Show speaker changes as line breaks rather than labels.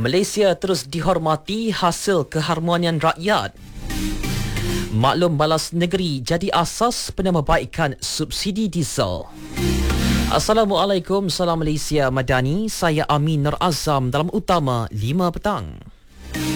Malaysia terus dihormati hasil keharmonian rakyat. Maklum balas negeri jadi asas penambahbaikan subsidi diesel. Assalamualaikum, salam Malaysia Madani. Saya Amin Nur Azam dalam Utama 5 petang.